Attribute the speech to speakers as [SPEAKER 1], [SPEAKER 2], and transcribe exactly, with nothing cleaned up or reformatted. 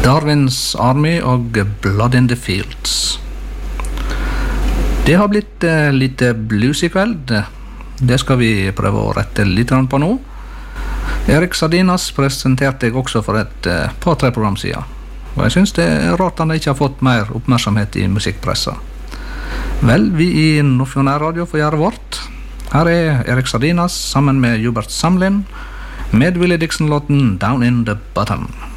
[SPEAKER 1] Darwin's Army og Blood in the Fields. Det har blitt eh, litt blues i kveld. Det skal vi prøve å rette litt på nå. Erik Sardinas presenterte jeg også for et eh, par-tre program siden. Og jeg synes det er rart han ikke har fått mer oppmerksomhet i musikkpressa. Vel, vi i Nordfjord Radio får gjøre vårt. Her er Erik Sardinas sammen med Hubert Samlin med Willie Dixon-låten Down in the Bottom.